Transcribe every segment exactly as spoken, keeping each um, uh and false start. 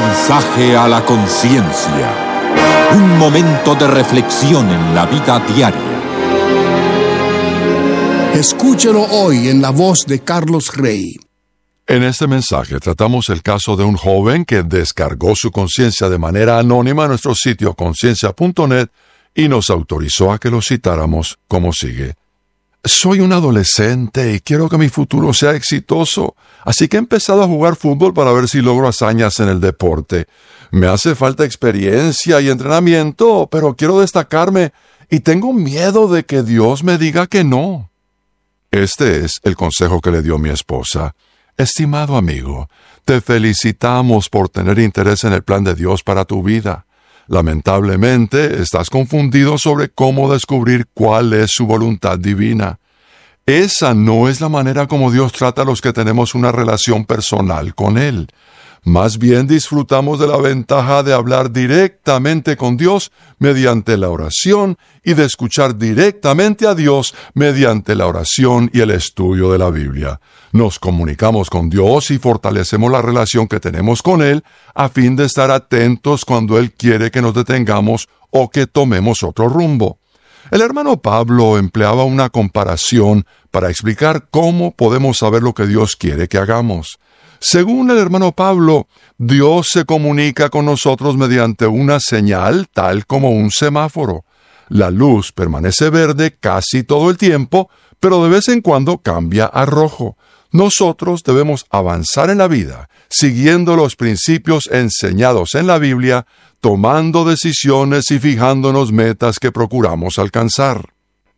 Mensaje a la conciencia. Un momento de reflexión en la vida diaria. Escúchelo hoy en la voz de Carlos Rey. En este mensaje tratamos el caso de un joven que descargó su conciencia de manera anónima en nuestro sitio conciencia punto net y nos autorizó a que lo citáramos como sigue. Soy un adolescente y quiero que mi futuro sea exitoso, así que he empezado a jugar fútbol para ver si logro hazañas en el deporte. Me hace falta experiencia y entrenamiento, pero quiero destacarme y tengo miedo de que Dios me diga que no. Este es el consejo que le dio mi esposa. Estimado amigo, te felicitamos por tener interés en el plan de Dios para tu vida. Lamentablemente, estás confundido sobre cómo descubrir cuál es su voluntad divina. Esa no es la manera como Dios trata a los que tenemos una relación personal con Él. Más bien disfrutamos de la ventaja de hablar directamente con Dios mediante la oración y de escuchar directamente a Dios mediante la oración y el estudio de la Biblia. Nos comunicamos con Dios y fortalecemos la relación que tenemos con Él a fin de estar atentos cuando Él quiere que nos detengamos o que tomemos otro rumbo. El hermano Pablo empleaba una comparación para explicar cómo podemos saber lo que Dios quiere que hagamos. Según el hermano Pablo, Dios se comunica con nosotros mediante una señal tal como un semáforo. La luz permanece verde casi todo el tiempo, pero de vez en cuando cambia a rojo. Nosotros debemos avanzar en la vida, siguiendo los principios enseñados en la Biblia, tomando decisiones y fijándonos metas que procuramos alcanzar.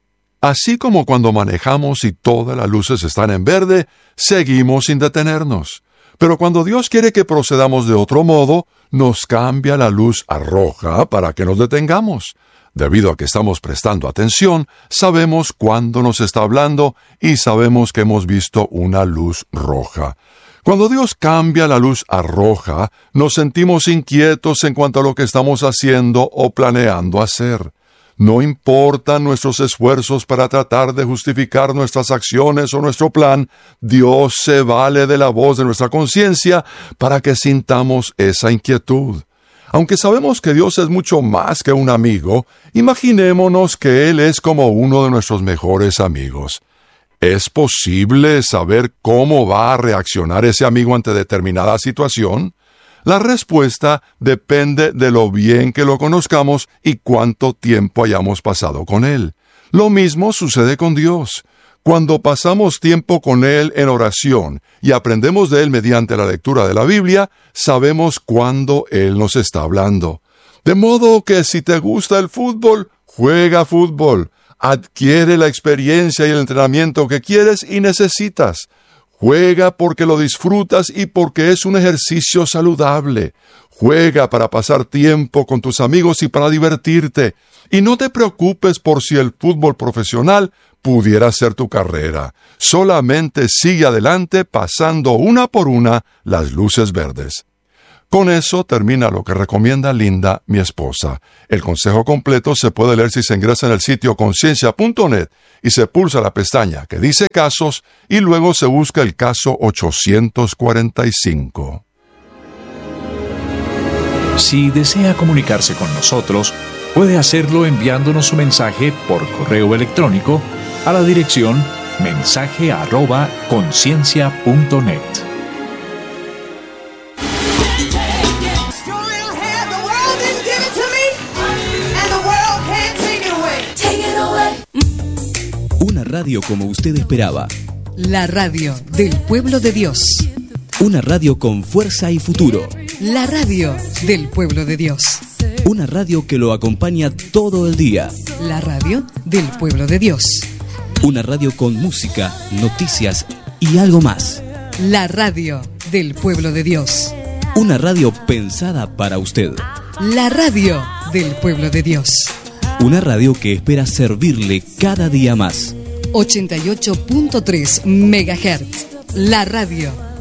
Así como cuando manejamos y todas las luces están en verde, seguimos sin detenernos. Pero cuando Dios quiere que procedamos de otro modo, nos cambia la luz a roja para que nos detengamos. Debido a que estamos prestando atención, sabemos cuándo nos está hablando y sabemos que hemos visto una luz roja. Cuando Dios cambia la luz a roja, nos sentimos inquietos en cuanto a lo que estamos haciendo o planeando hacer. No importan nuestros esfuerzos para tratar de justificar nuestras acciones o nuestro plan, Dios se vale de la voz de nuestra conciencia para que sintamos esa inquietud. Aunque sabemos que Dios es mucho más que un amigo, imaginémonos que Él es como uno de nuestros mejores amigos. ¿Es posible saber cómo va a reaccionar ese amigo ante determinada situación? La respuesta depende de lo bien que lo conozcamos y cuánto tiempo hayamos pasado con Él. Lo mismo sucede con Dios. Cuando pasamos tiempo con Él en oración y aprendemos de Él mediante la lectura de la Biblia, sabemos cuándo Él nos está hablando. De modo que si te gusta el fútbol, juega fútbol. Adquiere la experiencia y el entrenamiento que quieres y necesitas. Juega porque lo disfrutas y porque es un ejercicio saludable. Juega para pasar tiempo con tus amigos y para divertirte. Y no te preocupes por si el fútbol profesional pudiera ser tu carrera. Solamente sigue adelante pasando una por una las luces verdes. Con eso termina lo que recomienda Linda, mi esposa. El consejo completo se puede leer si se ingresa en el sitio conciencia punto net y se pulsa la pestaña que dice casos y luego se busca el caso ochocientos cuarenta y cinco. Si desea comunicarse con nosotros, puede hacerlo enviándonos su mensaje por correo electrónico a la dirección mensaje arroba conciencia punto net. Una radio como usted esperaba. La radio del pueblo de Dios. Una radio con fuerza y futuro. La radio del pueblo de Dios. Una radio que lo acompaña todo el día. La radio del pueblo de Dios. Una radio con música, noticias y algo más. La radio del pueblo de Dios. Una radio pensada para usted. La radio del pueblo de Dios. Una radio que espera servirle cada día más. ochenta y ocho punto tres megahertz. La radio